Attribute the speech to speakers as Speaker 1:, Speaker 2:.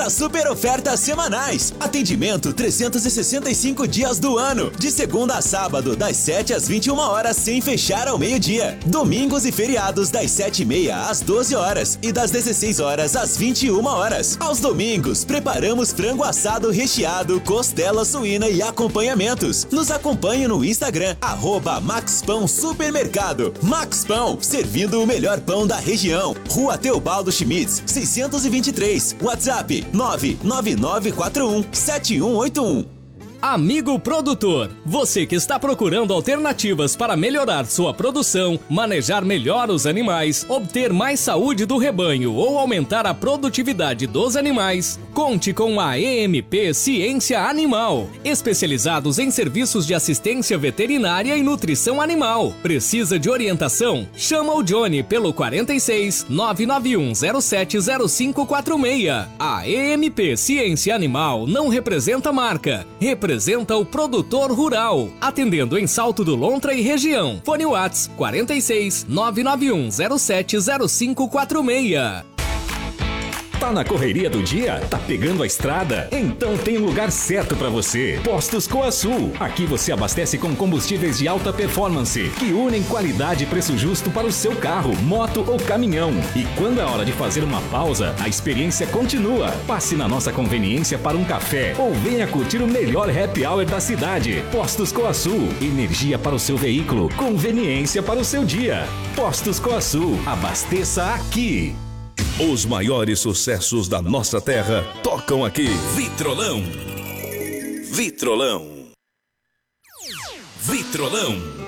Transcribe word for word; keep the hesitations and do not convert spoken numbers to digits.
Speaker 1: Ultra super ofertas semanais. Atendimento trezentos e sessenta e cinco dias do ano. De segunda a sábado, das sete às vinte e uma horas, sem fechar ao meio-dia. Domingos e feriados, das sete e meia às doze horas e das dezesseis horas às vinte e uma horas. Aos domingos, preparamos frango assado recheado, costela suína e acompanhamentos. Nos acompanhe no Instagram, arroba Max Pão Supermercado. Max Pão, servindo o melhor pão da região. Rua Teobaldo Schmitz, seiscentos e vinte e três. WhatsApp nove nove nove quatro um sete um oito um.
Speaker 2: Amigo produtor, você que está procurando alternativas para melhorar sua produção, manejar melhor os animais, obter mais saúde do rebanho ou aumentar a produtividade dos animais, conte com a E M P Ciência Animal, especializados em serviços de assistência veterinária e nutrição animal. Precisa de orientação? Chama o Johnny pelo quarenta e seis, nove nove um zero sete zero cinco quatro seis. A E M P Ciência Animal não representa marca, representa Representa o produtor rural, atendendo em Salto do Lontra e região. Fone Whats quarenta e seis, nove nove um zero sete zero cinco quatro seis.
Speaker 3: Tá na correria do dia? Tá pegando a estrada? Então tem um lugar certo para você. Postos Coasul. Aqui você abastece com combustíveis de alta performance, que unem qualidade e preço justo para o seu carro, moto ou caminhão. E quando é hora de fazer uma pausa, a experiência continua. Passe na nossa conveniência para um café ou venha curtir o melhor happy hour da cidade. Postos Coasul. Energia para o seu veículo, conveniência para o seu dia. Postos Coasul. Abasteça aqui.
Speaker 4: Os maiores sucessos da nossa terra tocam aqui. Vitrolão. Vitrolão. Vitrolão.